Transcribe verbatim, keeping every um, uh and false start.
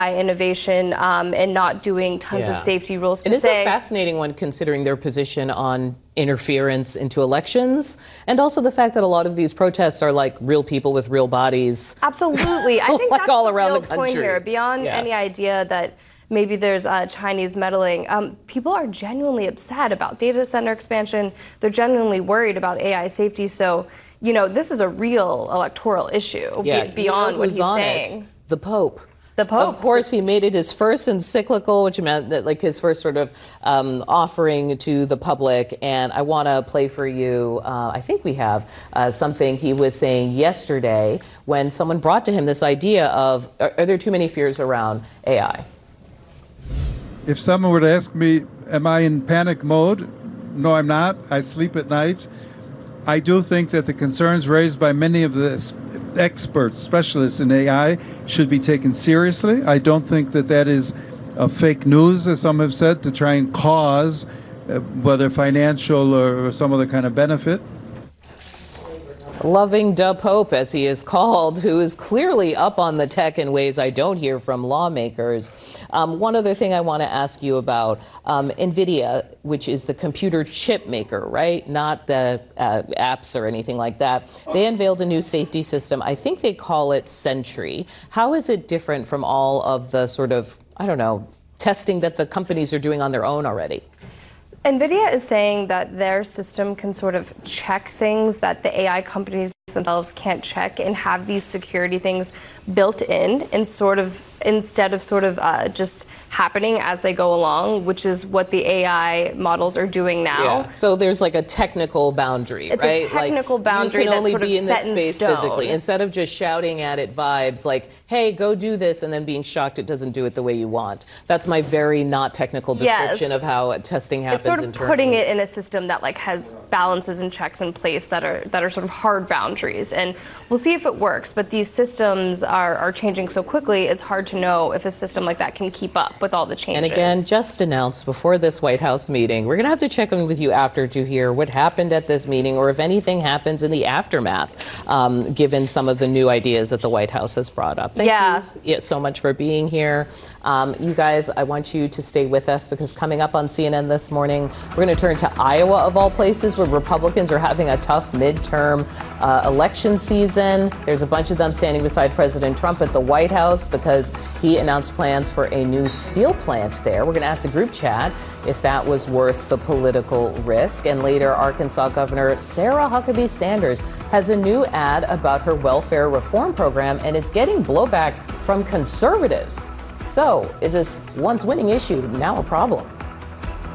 innovation um, and not doing tons yeah. of safety rules to it is say. a fascinating one considering their position on interference into elections and also the fact that a lot of these protests are like real people with real bodies. Absolutely. I think like that's all the around real the country. point here. Beyond yeah. any idea that maybe there's uh, Chinese meddling, um, people are genuinely upset about data center expansion. They're genuinely worried about A I safety. So, you know, this is a real electoral issue yeah. be- beyond you know what he's on saying. It? The Pope. The Pope. Of course, he made it his first encyclical, which meant that like his first sort of um, offering to the public. And I want to play for you, uh, I think we have, uh, something he was saying yesterday when someone brought to him this idea of, are, are there too many fears around A I? If someone were to ask me, am I in panic mode? No, I'm not. I sleep at night. I do think that the concerns raised by many of the experts, specialists in A I, should be taken seriously. I don't think that that is uh, fake news, as some have said, to try and cause, uh, whether financial or, or some other kind of benefit. Loving Da Pope, as he is called, who is clearly up on the tech in ways I don't hear from lawmakers. Um, one other thing I want to ask you about, um, NVIDIA, which is the computer chip maker, right? Not the uh, apps or anything like that. They unveiled a new safety system. I think they call it Sentry. How is it different from all of the sort of, I don't know, testing that the companies are doing on their own already? NVIDIA is saying that their system can sort of check things that the A I companies themselves can't check and have these security things built in and sort of instead of sort of uh, just happening as they go along, which is what the A I models are doing now. Yeah. So there's like a technical boundary, it's right? It's a technical like boundary you can that's only sort be of in set this in space stone. physically. Instead of just shouting at it vibes like, hey, go do this, and then being shocked it doesn't do it the way you want. That's my very not technical description yes. of how testing happens It's sort of internally. putting it in a system that like has balances and checks in place that are that are sort of hard boundaries. And we'll see if it works, but these systems are, are changing so quickly, it's hard to know if a system like that can keep up with all the changes. And again, just announced before this White House meeting, we're going to have to check in with you after to hear what happened at this meeting or if anything happens in the aftermath, um, given some of the new ideas that the White House has brought up. Thank yeah. you so much for being here. Um, you guys, I want you to stay with us because coming up on C N N this morning, we're going to turn to Iowa, of all places, where Republicans are having a tough midterm uh, election season. There's a bunch of them standing beside President Trump at the White House because he announced plans for a new steel plant there. We're going to ask the group chat if that was worth the political risk. And later, Arkansas Governor Sarah Huckabee Sanders has a new ad about her welfare reform program, and it's getting blowback from conservatives. So is this once winning issue now a problem?